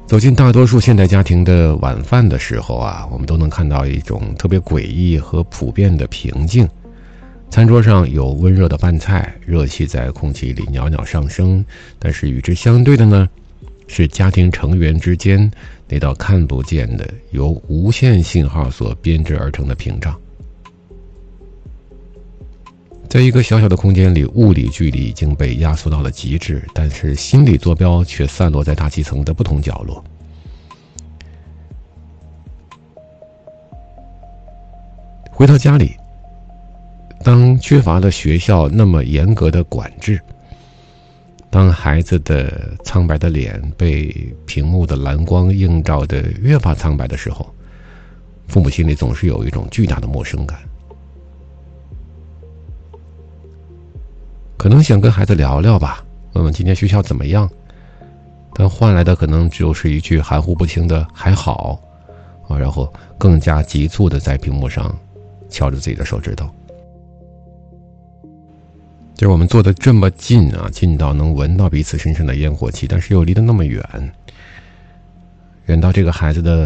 走进大多数现代家庭的晚饭的时候啊，我们都能看到一种特别诡异和普遍的平静。餐桌上有温热的饭菜，热气在空气里袅袅上升，但是与之相对的呢，是家庭成员之间那道看不见的由无线信号所编织而成的屏障。在一个小小的空间里，物理距离已经被压缩到了极致，但是心理坐标却散落在大气层的不同角落。回到家里，当缺乏了学校那么严格的管制，当孩子的苍白的脸被屏幕的蓝光映照得越发苍白的时候，父母心里总是有一种巨大的陌生感。可能想跟孩子聊聊吧，问问今天学校怎么样，但换来的可能就是一句含糊不清的还好啊，然后更加急促的在屏幕上敲着自己的手指头。就是我们坐得这么近啊，近到能闻到彼此身上的烟火气，但是又离得那么远，远到这个孩子的